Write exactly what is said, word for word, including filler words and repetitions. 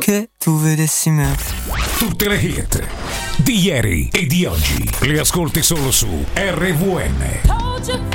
che tu vedessi me. Tutte le hit di ieri e di oggi le ascolti solo su R V M.